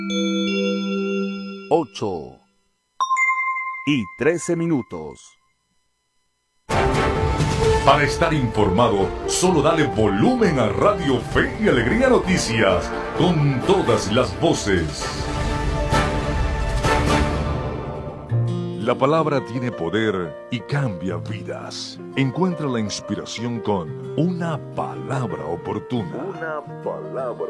8:13. Para estar informado, solo dale volumen a Radio Fe y Alegría Noticias, con todas las voces. La palabra tiene poder y cambia vidas. Encuentra la inspiración con una palabra oportuna.